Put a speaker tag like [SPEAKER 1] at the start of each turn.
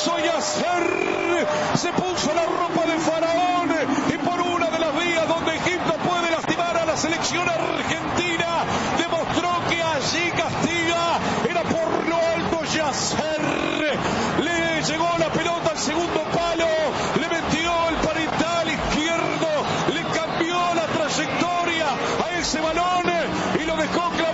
[SPEAKER 1] hizo Yasser, se puso la ropa de faraón y por una de las vías donde Egipto puede lastimar a la selección argentina, demostró que allí castiga, era por lo alto Yasser, le llegó la pelota al segundo palo, le metió el parietal izquierdo, le cambió la trayectoria a ese balón y lo dejó claro.